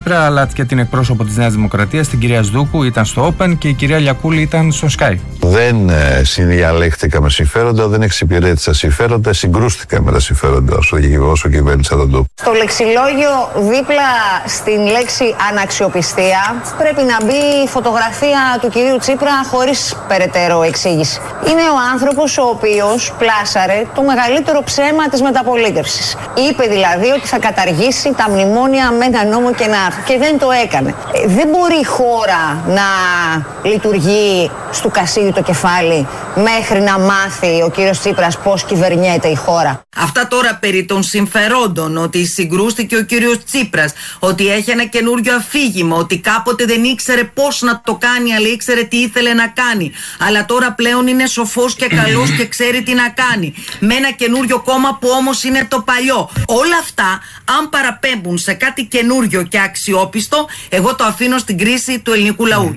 Τσίπρα, αλλά και την εκπρόσωπο της Νέας Δημοκρατίας, την κυρία Σδούκου, ήταν στο Open και η κυρία Λιακούλη ήταν στο Sky. Δεν συνδιαλέχτηκα με συμφέροντα, δεν εξυπηρέτησα συμφέροντα, συγκρούστηκα με τα συμφέροντα όσο κυβέρνησα τον τόπο. Στο λεξιλόγιο, δίπλα στην λέξη αναξιοπιστία, πρέπει να μπει η φωτογραφία του κυρίου Τσίπρα χωρίς περαιτέρω εξήγηση. Είναι ο άνθρωπος ο οποίος πλάσαρε το μεγαλύτερο ψέμα της μεταπολίτευσης. Είπε δηλαδή ότι θα καταργήσει τα μνημόνια με ένα νόμο και ένα άρθρο. Και δεν το έκανε. Δεν μπορεί η χώρα να λειτουργεί στου κασίου το κεφάλι μέχρι να μάθει ο κύριος Τσίπρας πώς κυβερνιέται η χώρα. Αυτά τώρα περί των συμφερόντων, ότι συγκρούστηκε ο κύριος Τσίπρας, ότι έχει ένα καινούριο αφήγημα, ότι κάποτε δεν ήξερε πώς να το κάνει, αλλά ήξερε τι ήθελε να κάνει. Αλλά τώρα πλέον είναι σοφός και καλός και ξέρει τι να κάνει. Με ένα καινούριο κόμμα που όμως είναι το παλιό. Όλα αυτά, αν παραπέμπουν σε κάτι καινούριο και αξιόπιστο, εγώ το αφήνω στην κρίση του ελληνικού λαού.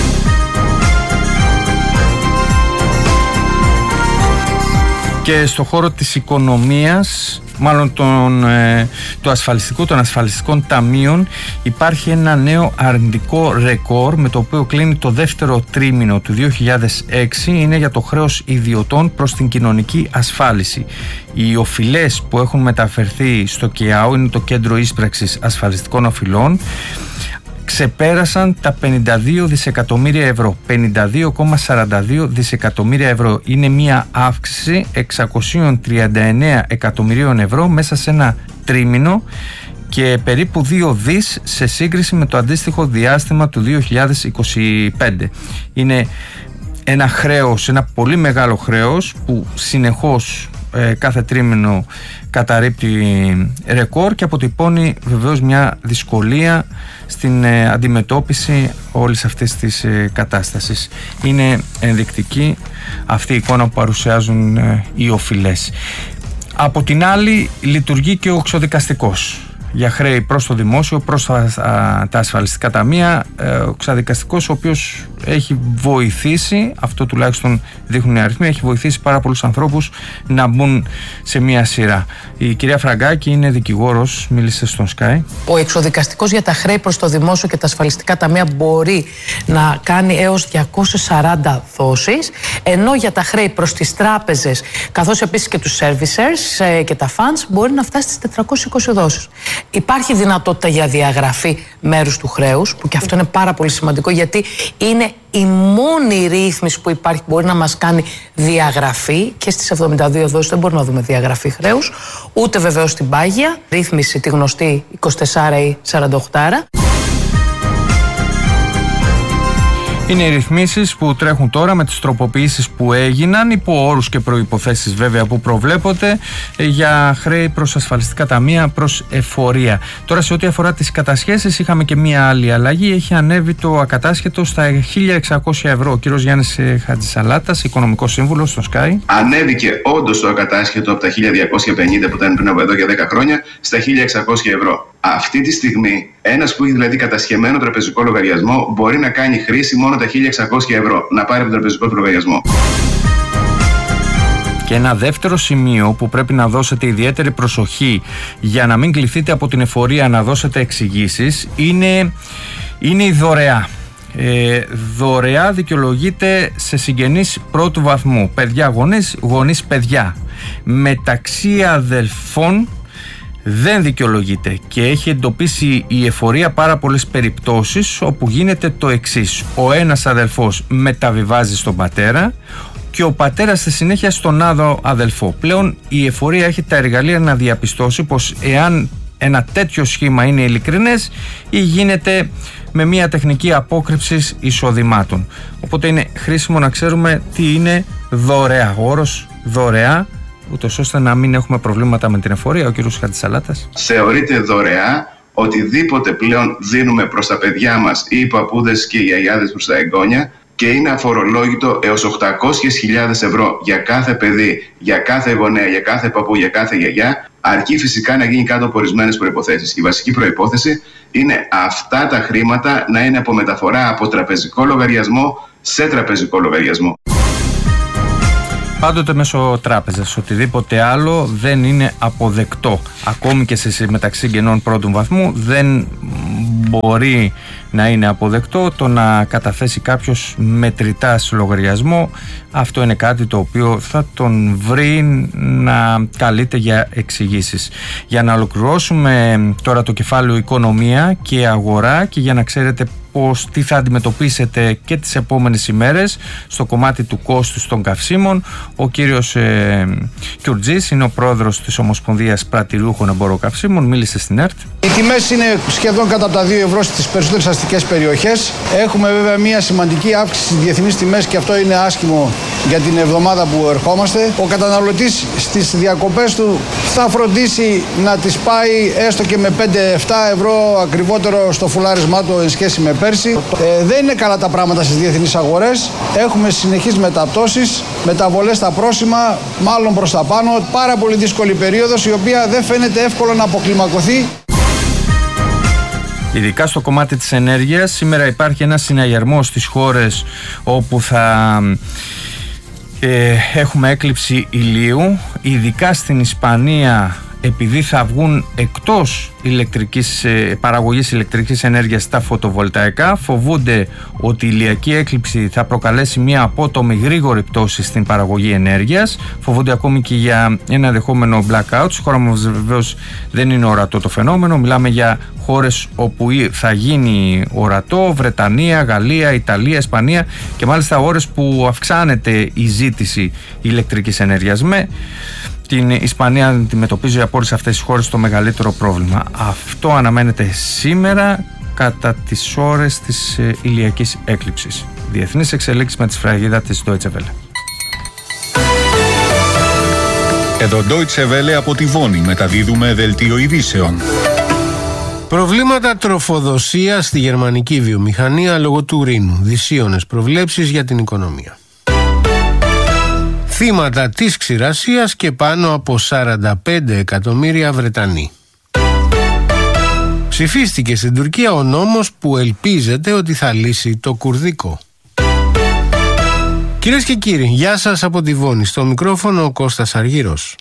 Και στο χώρο της οικονομίας, μάλλον του ασφαλιστικού, των ασφαλιστικών ταμείων, υπάρχει ένα νέο αρνητικό ρεκόρ με το οποίο κλείνει το δεύτερο τρίμηνο του 2006. Είναι για το χρέος ιδιωτών προς την κοινωνική ασφάλιση. Οι οφειλές που έχουν μεταφερθεί στο ΚΕΑΟ, είναι το Κέντρο Ίσπραξης Ασφαλιστικών Οφειλών, ξεπέρασαν τα 52 δισεκατομμύρια ευρώ. 52,42 δισεκατομμύρια ευρώ. Είναι μια αύξηση 639 εκατομμυρίων ευρώ μέσα σε ένα τρίμηνο και περίπου 2 δις σε σύγκριση με το αντίστοιχο διάστημα του 2025. Είναι ένα χρέος, ένα πολύ μεγάλο χρέος που συνεχώς κάθε τρίμηνο καταρρίπτει ρεκόρ και αποτυπώνει βεβαίως μια δυσκολία στην αντιμετώπιση όλης αυτής της κατάστασης. Είναι ενδεικτική αυτή η εικόνα που παρουσιάζουν οι οφειλές. Από την άλλη λειτουργεί και ο εξοδικαστικός για χρέη προς το δημόσιο, προς τα ασφαλιστικά ταμεία. Ο εξαδικαστικός, ο οποίος έχει βοηθήσει, αυτό τουλάχιστον δείχνουν οι αριθμοί, έχει βοηθήσει πάρα πολλούς ανθρώπους να μπουν σε μία σειρά. Η κυρία Φραγκάκη είναι δικηγόρος, μίλησε στον Sky. Ο εξοδικαστικός για τα χρέη προς το δημόσιο και τα ασφαλιστικά ταμεία μπορεί να κάνει έως 240 δόσεις, ενώ για τα χρέη προς τις τράπεζες, καθώς επίσης και τους servicers και τα funds, μπορεί να φτάσει στις 420 δόσεις. Υπάρχει δυνατότητα για διαγραφή μέρους του χρέους, που και αυτό είναι πάρα πολύ σημαντικό, γιατί είναι η μόνη ρύθμιση που υπάρχει που μπορεί να μας κάνει διαγραφή, και στις 72 δόσεις δεν μπορούμε να δούμε διαγραφή χρέους, ούτε βεβαίως στην πάγια ρύθμιση, τη γνωστή 24 ή 48. Είναι οι ρυθμίσεις που τρέχουν τώρα με τις τροποποιήσεις που έγιναν, υπό όρους και προϋποθέσεις βέβαια που προβλέπονται, για χρέη προς ασφαλιστικά ταμεία, προς εφορία. Τώρα, σε ό,τι αφορά τις κατασχέσεις, είχαμε και μία άλλη αλλαγή. Έχει ανέβει το ακατάσχετο στα 1.600 ευρώ. Ο κύριος Γιάννης Χατζησαλάτας, οικονομικός σύμβουλος στο Sky. Ανέβηκε όντως το ακατάσχετο από τα 1.250 που ήταν πριν από εδώ για 10 χρόνια στα 1.600 ευρώ. Αυτή τη στιγμή, ένας που έχει δηλαδή κατασχεμένο τραπεζικό λογαριασμό μπορεί να κάνει χρήση μόνο τα 1.600 ευρώ, να πάρει από τον τραπεζικό του λογαριασμό. Και ένα δεύτερο σημείο που πρέπει να δώσετε ιδιαίτερη προσοχή για να μην κληθείτε από την εφορία να δώσετε εξηγήσεις είναι η δωρεά. Δωρεά δικαιολογείται σε συγγενείς πρώτου βαθμού, παιδιά γονείς, γονείς παιδιά. Μεταξύ αδελφών δεν δικαιολογείται, και έχει εντοπίσει η εφορία πάρα πολλές περιπτώσεις όπου γίνεται το εξής: ο ένας αδελφός μεταβιβάζει στον πατέρα και ο πατέρας στη συνέχεια στον άλλο αδελφό. Πλέον η εφορία έχει τα εργαλεία να διαπιστώσει πως εάν ένα τέτοιο σχήμα είναι ειλικρινές ή γίνεται με μια τεχνική απόκρυψης εισοδημάτων. Οπότε είναι χρήσιμο να ξέρουμε τι είναι δωρεά. Ο όρος δωρεά, ούτως ώστε να μην έχουμε προβλήματα με την εφορία. Ο κύριος Χατζησαλάτας. Θεωρείται δωρεά οτιδήποτε πλέον δίνουμε προς τα παιδιά μας ή οι παππούδες και οι γιαγιάδες προς τα εγγόνια, και είναι αφορολόγητο έως 800.000 ευρώ για κάθε παιδί, για κάθε γονέα, για κάθε παππού, για κάθε γιαγιά, αρκεί φυσικά να γίνει κάτω από ορισμένες προϋποθέσεις. Η βασική προϋπόθεση είναι αυτά τα χρήματα να είναι από μεταφορά από τραπεζικό λογαριασμό σε τραπεζικό λογαριασμό. Πάντοτε μέσω τράπεζας. Οτιδήποτε άλλο δεν είναι αποδεκτό. Ακόμη και σε μεταξύ συγγενών πρώτου βαθμού δεν μπορεί να είναι αποδεκτό το να καταθέσει κάποιος μετρητά λογαριασμό. Αυτό είναι κάτι το οποίο θα τον βρει να καλείται για εξηγήσεις. Για να ολοκληρώσουμε τώρα το κεφάλαιο οικονομία και αγορά, και για να ξέρετε τι θα αντιμετωπίσετε και τις επόμενες ημέρες στο κομμάτι του κόστους των καυσίμων, ο κύριος Κιουρτζής είναι ο πρόεδρος της Ομοσπονδίας Πρατηριούχων Εμπόρων Καυσίμων, μίλησε στην ΕΡΤ. Οι τιμές είναι σχεδόν κατά τα 2 ευρώ στις περισσότερες αστικές περιοχές. Έχουμε βέβαια μια σημαντική αύξηση στις διεθνείς τιμές και αυτό είναι άσχημο για την εβδομάδα που ερχόμαστε. Ο καταναλωτής στις διακοπές του θα φροντίσει να τις πάει έστω και με 5-7 ευρώ ακριβότερο στο φουλάρισμά του εν σχέση με πέρσι. Δεν είναι καλά τα πράγματα στις διεθνείς αγορές. Έχουμε συνεχείς μεταπτώσεις, μεταβολές στα πρόσημα, μάλλον προς τα πάνω. Πάρα πολύ δύσκολη περίοδος, η οποία δεν φαίνεται εύκολο να αποκλιμακωθεί. Ειδικά στο κομμάτι της ενέργειας, σήμερα υπάρχει ένας συναγερμός στις χώρες όπου θα έχουμε έκλειψη ηλίου. Ειδικά στην Ισπανία, επειδή θα βγουν εκτός παραγωγής ηλεκτρικής ενέργειας τα φωτοβολταϊκά, φοβούνται ότι η ηλιακή έκλειψη θα προκαλέσει μια απότομη γρήγορη πτώση στην παραγωγή ενέργειας. Φοβούνται ακόμη και για ένα ενδεχόμενο blackout. Στη χώρα μας βεβαίως δεν είναι ορατό το φαινόμενο. Μιλάμε για χώρες όπου θα γίνει ορατό: Βρετανία, Γαλλία, Ιταλία, Ισπανία, και μάλιστα ώρες που αυξάνεται η ζήτηση ηλεκτρικής ενέργειας. Με την Ισπανία αντιμετωπίζει από όλες αυτές τις χώρες το μεγαλύτερο πρόβλημα. Αυτό αναμένεται σήμερα κατά τις ώρες της ηλιακής έκλειψης. Διεθνείς εξελίξεις με τη σφραγίδα της Deutsche Welle. Εδώ Deutsche Welle από τη Βόνη, μεταδίδουμε δελτίο ειδήσεων. Προβλήματα τροφοδοσίας στη γερμανική βιομηχανία λόγω του Ρήνου. Δυσίωνες προβλέψεις για την οικονομία. Θύματα της ξηρασίας και πάνω από 45 εκατομμύρια Βρετανοί. Ψηφίστηκε στην Τουρκία ο νόμος που ελπίζεται ότι θα λύσει το κουρδικό. Κυρίες και κύριοι, γεια σας από τη Βόνη. Στο μικρόφωνο ο Κώστας Αργύρος.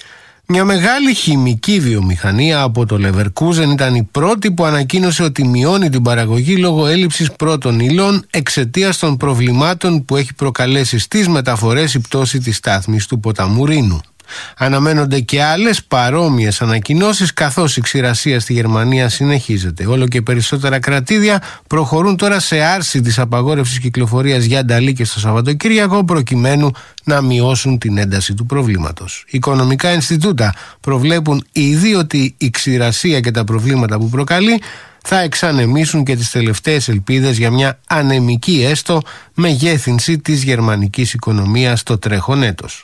Μια μεγάλη χημική βιομηχανία από το Leverkusen ήταν η πρώτη που ανακοίνωσε ότι μειώνει την παραγωγή λόγω έλλειψης πρώτων υλών εξαιτίας των προβλημάτων που έχει προκαλέσει στις μεταφορές η πτώση της στάθμης του ποταμού Ρήνου. Αναμένονται και άλλες παρόμοιες ανακοινώσεις, καθώς η ξηρασία στη Γερμανία συνεχίζεται. Όλο και περισσότερα κρατήδια προχωρούν τώρα σε άρση της απαγόρευσης κυκλοφορίας για νταλίκες στο Σαββατοκύριακο, προκειμένου να μειώσουν την ένταση του προβλήματος. Οικονομικά Ινστιτούτα προβλέπουν ήδη ότι η ξηρασία και τα προβλήματα που προκαλεί θα εξανεμίσουν και τις τελευταίες ελπίδες για μια ανεμική έστω μεγέθυνση της γερμανικής οικονομίας το τρέχον έτος.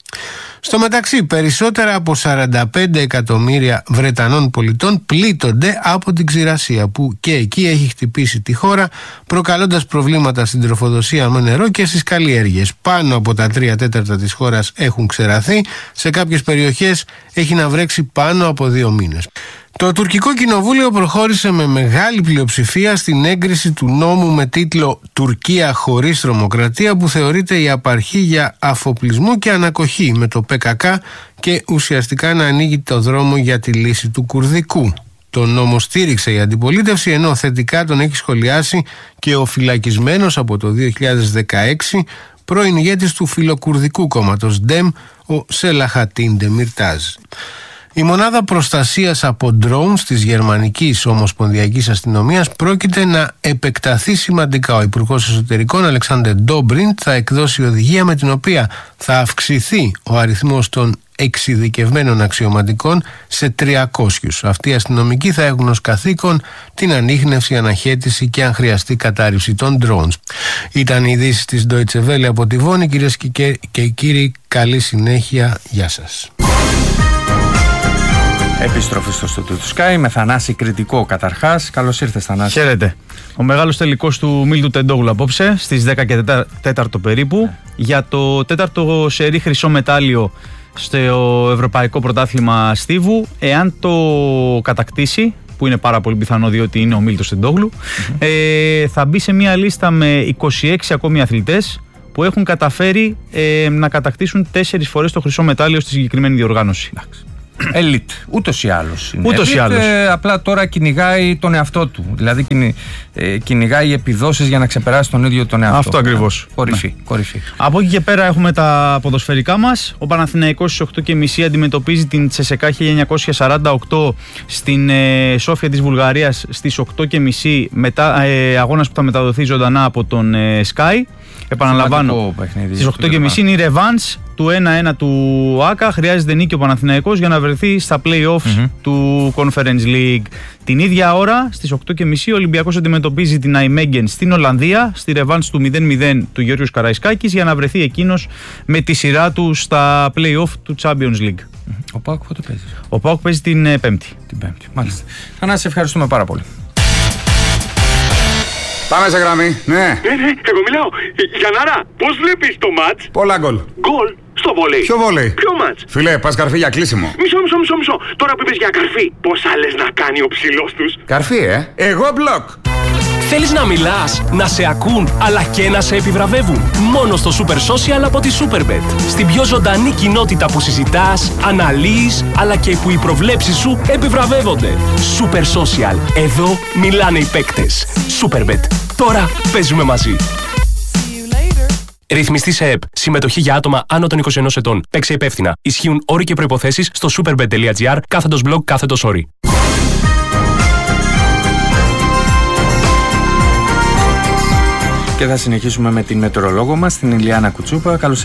Στο μεταξύ, περισσότερα από 45 εκατομμύρια Βρετανών πολιτών πλήττονται από την ξηρασία που και εκεί έχει χτυπήσει τη χώρα, προκαλώντας προβλήματα στην τροφοδοσία με νερό και στις καλλιέργειες. Πάνω από τα 3/4 της χώρας έχουν ξεραθεί, σε κάποιες περιοχές έχει να βρέξει πάνω από 2 μήνες. Το τουρκικό κοινοβούλιο προχώρησε με μεγάλη πλειοψηφία στην έγκριση του νόμου με τίτλο «Τουρκία χωρίς τρομοκρατία», που θεωρείται η απαρχή για αφοπλισμό και ανακοχή με το ΠΚΚ και ουσιαστικά να ανοίγει το δρόμο για τη λύση του κουρδικού. Τον νόμο στήριξε η αντιπολίτευση, ενώ θετικά τον έχει σχολιάσει και ο φυλακισμένος από το 2016 πρώην ηγέτης του φιλοκουρδικού κόμματος ΔΕΜ, ο Σελαχατίν Ντεμιρτάζ. Η μονάδα προστασίας από drones της Γερμανικής Ομοσπονδιακής Αστυνομίας πρόκειται να επεκταθεί σημαντικά. Ο Υπουργός Εσωτερικών Αλεξάντερ Ντόμπριντ θα εκδώσει οδηγία με την οποία θα αυξηθεί ο αριθμός των εξειδικευμένων αξιωματικών σε 300. Αυτοί οι αστυνομικοί θα έχουν ως καθήκον την ανίχνευση, αναχέτηση και αν χρειαστεί κατάρριψη των drones. Ήταν οι ειδήσεις της Deutsche Welle από τη Βόνη. Κυρίες και κύριοι, καλή συνέχεια. Γεια σας. Επιστροφή στο στούντιο του Sky με Θανάση Κρητικό καταρχάς. Καλώς ήρθες, Θανάση. Χαίρετε. Ο μεγάλος τελικός του Μίλτου Τεντόγλου απόψε στις 10 και 4 περίπου για το 4ο σερί χρυσό μετάλλιο στο Ευρωπαϊκό Πρωτάθλημα Στίβου. Εάν το κατακτήσει, που είναι πάρα πολύ πιθανό διότι είναι ο Μίλτος Τεντόγλου, θα μπει σε μια λίστα με 26 ακόμη αθλητές που έχουν καταφέρει να κατακτήσουν 4 φορές το χρυσό μετάλλιο στη συγκεκριμένη διοργάνωση. Elite. Ούτως ή άλλως. Ούτως ή άλλως. Απλά τώρα κυνηγάει τον εαυτό του. Δηλαδή κυνηγάει επιδόσεις για να ξεπεράσει τον ίδιο τον εαυτό. Αυτό ακριβώς. Κορυφή. Από εκεί και πέρα έχουμε τα ποδοσφαιρικά μας. Ο Παναθηναϊκός στις 8.30 αντιμετωπίζει την Τσεσεκά 1948 στην Σόφια της Βουλγαρίας στις 8.30, μετά αγώνας που θα μεταδοθεί ζωντανά από τον Sky. Επαναλαμβάνω, στις 8.30 είναι η ρεβάνς του 1-1 του ΆΚΑ. Χρειάζεται νίκη ο Παναθηναϊκός για να βρεθεί στα play-offs του Conference League. Την ίδια ώρα, στις 8.30, ο Ολυμπιακός αντιμετωπίζει την Αϊμέγγεν στην Ολλανδία, στη ρεβάνς του 0-0 του Γιώργου Καραϊσκάκης, για να βρεθεί εκείνος με τη σειρά του στα play-off του Champions League. Ο ΠΑΟΚ πότε παίζει? Ο ΠΑΟΚ παίζει την Πέμπτη. Μάλιστα. Θανάση, ευχαριστούμε πάρα πολύ. Πάμε σε γραμμή, ναι. Εγώ μιλάω. Γιαννάρα, πώς βλέπεις το μάτς? Πολλά γκολ. Γκολ στο βολέι. Ποιο βολέι? Ποιο μάτς? Φίλε, πας καρφί για κλείσιμο. Μισό. Τώρα που είπες για καρφί, πόσα λες να κάνει ο ψηλός τους? Καρφί, Εγώ μπλοκ. Θέλεις να μιλάς, να σε ακούν, αλλά και να σε επιβραβεύουν? Μόνο στο Super Social από τη Superbet. Στην πιο ζωντανή κοινότητα που συζητάς, αναλύεις, αλλά και που οι προβλέψεις σου επιβραβεύονται. Super Social. Εδώ μιλάνε οι παίκτες. Superbet. Τώρα παίζουμε μαζί. Ρυθμιστή σε ΕΠ. Συμμετοχή για άτομα άνω των 21 ετών. Παίξε υπεύθυνα. Ισχύουν όροι και προϋποθέσεις στο superbet.gr/blog/όροι. Και θα συνεχίσουμε με την μετεωρολόγο μας, την Ηλιάνα Κουτσούπα. Καλώς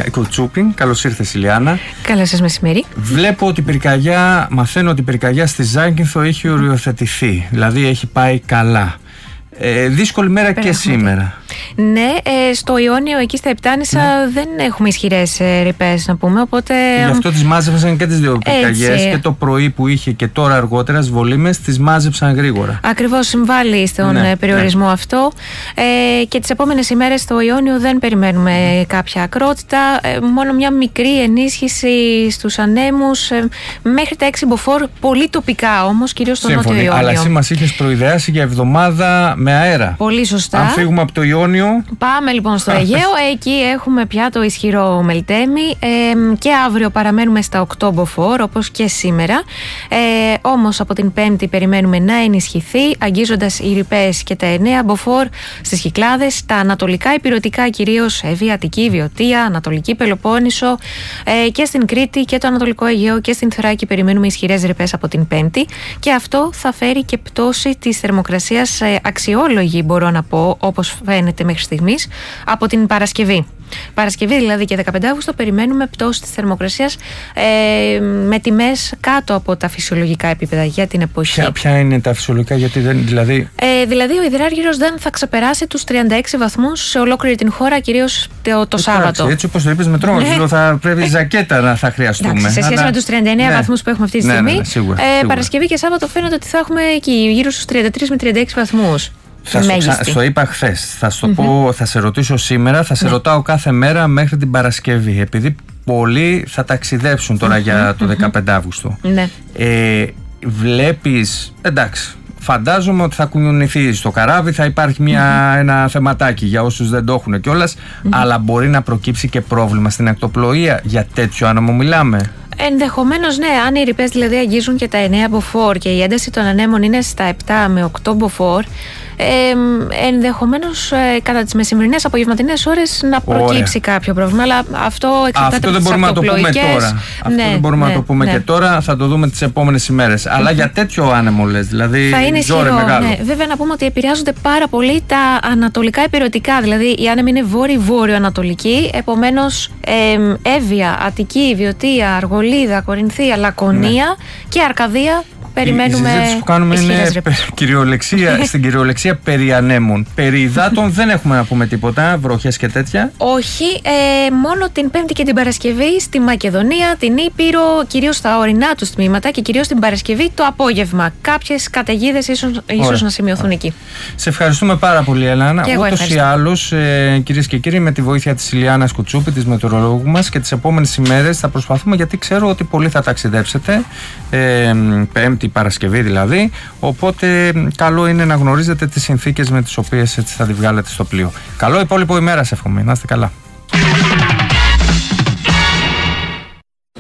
ήρθες, Ηλιάνα. Καλό σας μεσημέρι. Βλέπω ότι μαθαίνω ότι η πυρκαγιά στη Ζάκυνθο έχει οριοθετηθεί. Δηλαδή έχει πάει καλά. Δύσκολη μέρα και σήμερα. Ναι, στο Ιόνιο, εκεί στα Επτάνησα, δεν έχουμε ισχυρές ρηπές, να πούμε. Οπότε. Γι' αυτό τις μάζεψαν και τις δύο πυρκαγιές. Και το πρωί που είχε και τώρα αργότερα στις βολήμες, τις μάζεψαν γρήγορα. Ακριβώς, συμβάλλει στον περιορισμό αυτό. Και τις επόμενες ημέρες στο Ιόνιο δεν περιμένουμε κάποια ακρότητα. Μόνο μια μικρή ενίσχυση στους ανέμους. Μέχρι τα 6 μποφόρ, πολύ τοπικά όμως, κυρίως στο Νότιο Ιόνιο. Αλλά εσύ μας είχες προειδεάσει για εβδομάδα με αέρα. Πολύ σωστά. Αν φύγουμε από το Ιόνιο. Πάμε λοιπόν στο Αιγαίο. Εκεί έχουμε πια το ισχυρό Μελτέμι. Και αύριο παραμένουμε στα 8 μποφόρ, όπως και σήμερα. Όμως από την Πέμπτη περιμένουμε να ενισχυθεί, αγγίζοντας οι ρηπές και τα 9 μποφόρ στις Κυκλάδες, τα ανατολικά ηπειρωτικά, κυρίως Εύβοια, Αττική, Βιωτία, Ανατολική Πελοπόννησο, και στην Κρήτη και το Ανατολικό Αιγαίο και στην Θράκη περιμένουμε ισχυρές ρηπές από την Πέμπτη. Και αυτό θα φέρει και πτώση της θερμοκρασίας, αξιόλογη μπορώ να πω, όπως φαίνεται μέχρι στιγμής, από την Παρασκευή. Παρασκευή δηλαδή και 15 Αύγουστο περιμένουμε πτώση της θερμοκρασίας, με τιμές κάτω από τα φυσιολογικά επίπεδα για την εποχή. Ποια είναι τα φυσιολογικά, γιατί δεν. Δηλαδή ο υδράργυρος δεν θα ξεπεράσει τους 36 βαθμούς σε ολόκληρη την χώρα, κυρίως το Σάββατο. Έτσι όπως το είπες με τρόμο, θα πρέπει ζακέτα να θα χρειαστούμε. Σε σχέση με τους 39 βαθμούς που έχουμε αυτή τη στιγμή, σίγουρα. Παρασκευή και Σάββατο φαίνεται ότι θα έχουμε εκεί γύρω στους 33 με 36 βαθμούς. Στο είπα χθες, θα σε ρωτήσω σήμερα, θα σε ρωτάω κάθε μέρα μέχρι την Παρασκευή, επειδή πολλοί θα ταξιδέψουν τώρα για το 15 Αύγουστο. Ναι. Βλέπεις, εντάξει, φαντάζομαι ότι θα κουνηθεί στο καράβι, θα υπάρχει ένα θεματάκι για όσους δεν το έχουν κιόλας, αλλά μπορεί να προκύψει και πρόβλημα στην ακτοπλοεία. Για τέτοιο άνεμο μιλάμε? Ενδεχομένως ναι, αν οι ρηπές δηλαδή αγγίζουν και τα 9 μποφόρ και η ένταση των ανέμων είναι στα 7 με 8 μποφόρ, ενδεχομένως κατά τις μεσημβρινές απογευματινές ώρες να προκύψει κάποιο πρόβλημα. Αλλά αυτό εξαρτάται από τις ακτοπλοϊκές. Αυτό δεν μπορούμε να το πούμε και τώρα, θα το δούμε τις επόμενες ημέρες. Αλλά για τέτοιο άνεμο λες, δηλαδή θα είναι ζόρι μεγάλο. Ναι. Βέβαια να πούμε ότι επηρεάζονται πάρα πολύ τα ανατολικά ηπειρωτικά, δηλαδή η άνεμη είναι βόρειο-ανατολική, επομένως Εύβοια, Αττική, Βιωτία, Αργολίδα, Κορινθία, Λακωνία και Αρκαδία. Περιμένουμε. Η συζήτηση που κάνουμε είναι στην κυριολεξία περί ανέμων. Περί υδάτων δεν έχουμε να πούμε τίποτα, βροχές και τέτοια. Όχι, μόνο την Πέμπτη και την Παρασκευή στη Μακεδονία, την Ήπειρο, κυρίως στα ορεινά τους τμήματα και κυρίως την Παρασκευή το απόγευμα. Κάποιες καταιγίδες ίσως να σημειωθούν εκεί. Σε ευχαριστούμε πάρα πολύ, Ελάνα. Ούτως ή άλλως, κυρίες και κύριοι, με τη βοήθεια της Ηλιάνας Κουτσούπη, της μετεωρολόγου μας, και τις επόμενες ημέρες θα προσπαθούμε, γιατί ξέρω ότι πολλοί θα ταξιδέψετε. Πέμπτη, Παρασκευή δηλαδή, οπότε καλό είναι να γνωρίζετε τις συνθήκες με τις οποίες έτσι θα τη βγάλετε στο πλοίο. Καλό υπόλοιπο ημέρα, εύχομαι. Να είστε καλά. Ναι,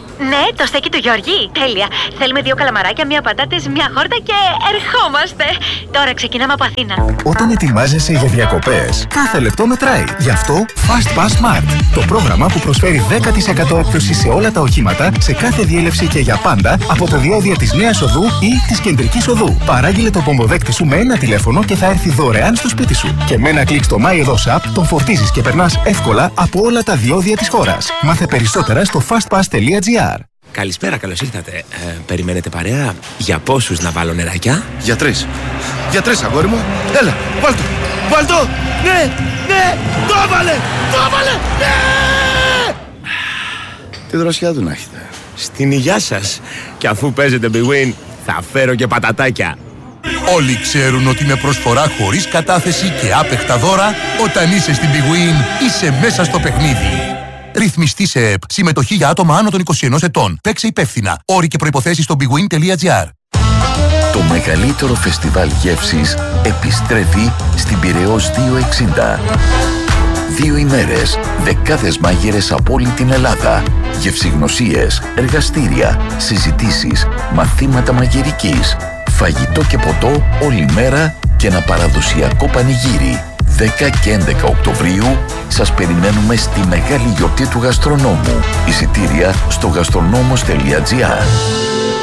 Το στέκι του Γιώργη. Τέλεια. Θέλουμε 2 καλαμαράκια, 1 πατάτες, 1 χόρτα και ερχόμαστε. Τώρα ξεκινάμε από Αθήνα. Όταν ετοιμάζεσαι για διακοπές, κάθε λεπτό μετράει. Γι' αυτό Fast Pass Smart. Το πρόγραμμα που προσφέρει 10% έκπτωση σε όλα τα οχήματα, σε κάθε διέλευση και για πάντα, από το διόδια της Νέας Οδού ή της Κεντρικής Οδού. Παράγγειλε το πομποδέκτη σου με ένα τηλέφωνο και θα έρθει δωρεάν στο σπίτι σου. Και με ένα κλικ στο MyEdos App τον φορτίζεις και περνάς εύκολα από όλα τα διόδια της χώρας. Μάθε περισσότερα στο fastpass.gr. Καλησπέρα, καλώς ήρθατε. Περιμένετε παρέα? Για πόσους να βάλω νεράκια? Για 3. Για 3, αγόρι μου. Έλα, βάλτο. Βάλτο. Ναι, ναι. Το έβαλε. Το έβαλε. Ναι. Τι δροσιά του να έχετε. Στην υγειά σας. Και αφού παίζετε Big Win, θα φέρω και πατατάκια. Όλοι ξέρουν ότι με προσφορά χωρίς κατάθεση και άπεχτα δώρα, όταν είσαι στην Big Win, είσαι μέσα στο παιχνίδι. Ρυθμιστή σε ΕΠ. Συμμετοχή για άτομα άνω των 21 ετών. Παίξε υπεύθυνα. Όροι και προϋποθέσεις στο bigwin.gr. Το μεγαλύτερο φεστιβάλ γεύσης επιστρέφει στην Πειραιώς 260. 2 ημέρες, δεκάδες μάγειρες από όλη την Ελλάδα. Γευσηγνωσίες, εργαστήρια, συζητήσεις, μαθήματα μαγειρικής, φαγητό και ποτό όλη μέρα και ένα παραδοσιακό πανηγύρι. 10 και 11 Οκτωβρίου σας περιμένουμε στη μεγάλη γιορτή του γαστρονόμου. Εισιτήρια στο gastronomos.gr.